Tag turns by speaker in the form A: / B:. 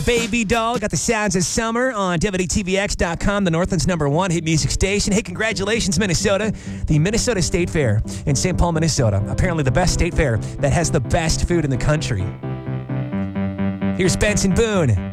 A: Baby Doll got the sounds of summer on WDTVX.com, the Northland's #1 hit music station. Hey, congratulations, Minnesota. The Minnesota State Fair in St. Paul, Minnesota. Apparently the best state fair that has the best food in the country. Here's Benson Boone.